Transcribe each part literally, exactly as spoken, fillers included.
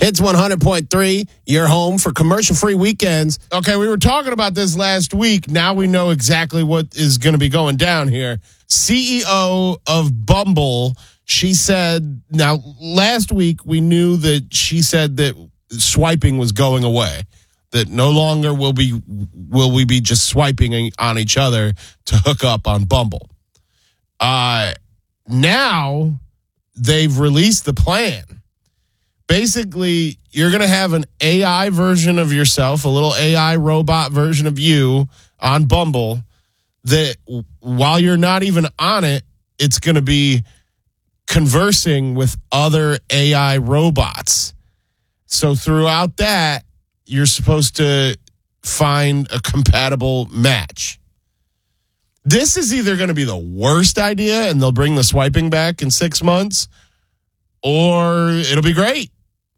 Hits one hundred point three, your home for commercial-free weekends. Okay, we were talking about this last week. Now we know exactly what is going to be going down here. C E O of Bumble, she said, now last week we knew that she said that swiping was going away, that no longer will be will we be just swiping on each other to hook up on Bumble. Uh, now they've released the plan. Basically, you're going to have an A I version of yourself, a little A I robot version of you on Bumble that while you're not even on it, it's going to be conversing with other A I robots. So throughout that, you're supposed to find a compatible match. This is either going to be the worst idea and they'll bring the swiping back in six months, or it'll be great.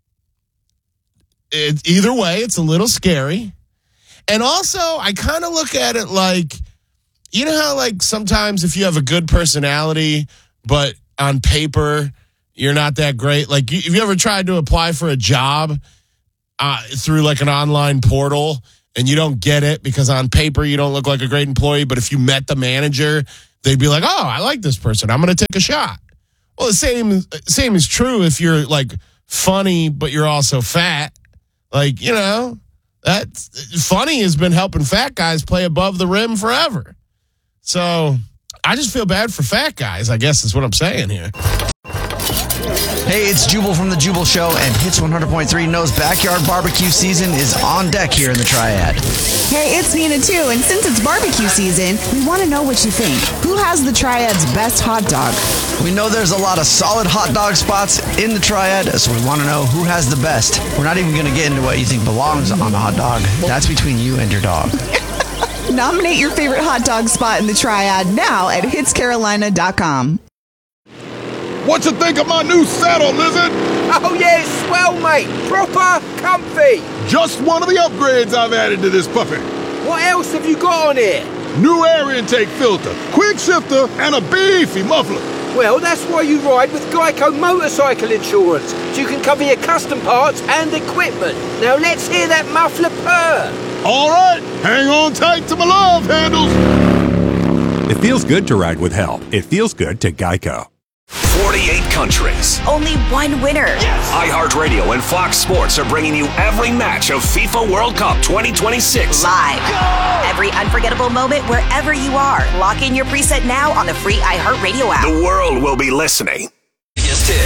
It, either way, it's a little scary. And also, I kind of look at it like, you know how like sometimes if you have a good personality, but on paper, you're not that great. Like, if you ever tried to apply for a job uh, through like an online portal and you don't get it because on paper you don't look like a great employee, but if you met the manager, they'd be like, oh, I like this person, I'm going to take a shot. Well, the same, same is true if you're like funny, but you're also fat. Like, you know, that's funny has been helping fat guys play above the rim forever. So I just feel bad for fat guys, I guess is what I'm saying here. Hey, it's Jubal from The Jubal Show, and Hits one hundred point three knows backyard barbecue season is on deck here in the Triad. Hey, it's Nina too, and since it's barbecue season, we want to know what you think. Who has the Triad's best hot dog? We know there's a lot of solid hot dog spots in the Triad, so we want to know who has the best. We're not even going to get into what you think belongs on a hot dog. That's between you and your dog. Nominate your favorite hot dog spot in the Triad now at hits carolina dot com. What you think of my new saddle, Lizard? Oh yeah, it's swell, mate. Proper comfy. Just one of the upgrades I've added to this puppy. What else have you got on here? New air intake filter, quick shifter, and a beefy muffler. Well, that's why you ride with Geico Motorcycle Insurance, so you can cover your custom parts and equipment. Now let's hear that muffler purr. All right, hang on tight to my love handles. It feels good to ride with help. It feels good to Geico. forty-eight countries. Only one winner. Yes. iHeartRadio and Fox Sports are bringing you every match of FIFA World Cup twenty twenty-six. Live. Go! Every unforgettable moment wherever you are. Lock in your preset now on the free iHeartRadio app. The world will be listening.